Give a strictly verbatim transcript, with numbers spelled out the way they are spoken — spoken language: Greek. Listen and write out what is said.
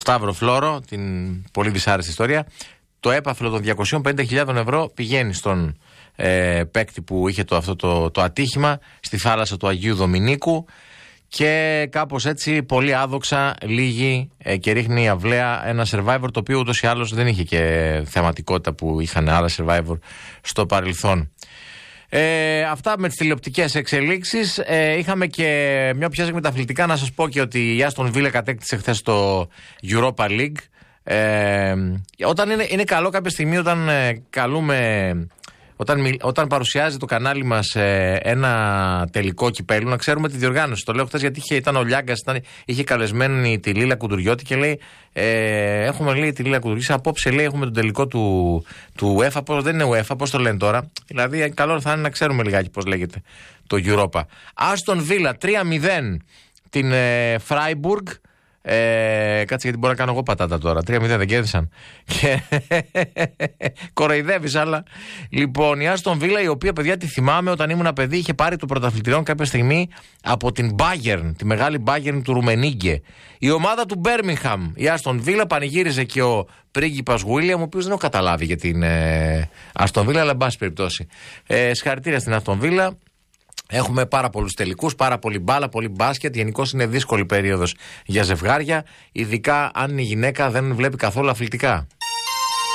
Σταύρο Φλόρο, την πολύ δυσάρεστη ιστορία. Το έπαθλο των διακόσιες πενήντα χιλιάδες ευρώ πηγαίνει στον ε, παίκτη που είχε το, αυτό το, το ατύχημα στη θάλασσα του Αγίου Δομηνίκου. Και κάπως έτσι πολύ άδοξα λύγει ε, και ρίχνει η αυλαία ένα Survivor, το οποίο ούτως ή άλλως δεν είχε και θεματικότητα που είχαν άλλα Survivor στο παρελθόν. Ε, αυτά με τις τηλεοπτικές εξελίξεις. Ε, είχαμε και μια πιάση με τα αθλητικά. Να σας πω και ότι η Άστον Βίλα κατέκτησε χθες το Europa League. Ε, όταν είναι, είναι καλό κάποια στιγμή όταν ε, καλούμε... Όταν, όταν παρουσιάζει το κανάλι μας ε, ένα τελικό κυπέλλου, να ξέρουμε τη διοργάνωση. Το λέω χθες γιατί είχε, ήταν ο Λιάγκας, ήταν, είχε καλεσμένη τη Λίλα Κουντουριώτη και λέει: ε, Έχουμε λέει τη Λίλα Κουντουριώτη. Απόψε λέει: Έχουμε τον τελικό του, του UEFA. Πώς, δεν είναι UEFA, πώς το λένε τώρα. Δηλαδή, καλό θα είναι να ξέρουμε λιγάκι πώς λέγεται το Europa. Άστον Βίλα τρία μηδέν την ε, Φράιμπουργκ. Ε, κάτσε γιατί μπορώ να κάνω εγώ πατάτα τώρα. τρία μηδέν δεν κέρδισαν. Και κοροϊδεύεις, αλλά. Λοιπόν, η Άστον Βίλα, η οποία παιδιά τη θυμάμαι όταν ήμουν παιδί, είχε πάρει το πρωταθλητριόν κάποια στιγμή από την Bayern, τη μεγάλη Bayern του Ρουμενίγκε. Η ομάδα του Μπέρμιγχαμ, η Άστον Βίλα, πανηγύριζε και ο πρίγκιπας Γουίλιαμ, ο οποίος δεν έχω καταλάβει για την ε, Άστον Βίλα, αλλά εν πάση περιπτώσει. Ε, συγχαρητήρια στην Άστον Βίλα. Έχουμε πάρα πολλούς τελικούς, πάρα πολύ μπάλα, πολύ μπάσκετ. Γενικώς είναι δύσκολη περίοδος για ζευγάρια, ειδικά αν η γυναίκα δεν βλέπει καθόλου αθλητικά.